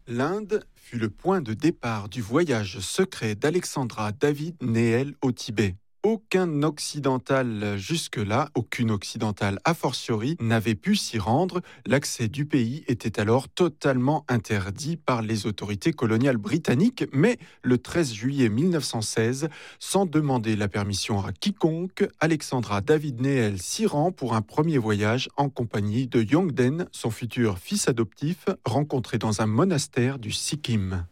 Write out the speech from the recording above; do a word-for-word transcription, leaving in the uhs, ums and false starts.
L'Inde fut le point de départ du voyage secret d'Alexandra David Néel au Tibet. Aucun occidental jusque-là, aucune occidentale a fortiori, n'avait pu s'y rendre. L'accès du pays était alors totalement interdit par les autorités coloniales britanniques. Mais le treize juillet mille neuf cent seize, sans demander la permission à quiconque, Alexandra David Néel s'y rend pour un premier voyage en compagnie de Yongden, son futur fils adoptif, rencontré dans un monastère du Sikkim.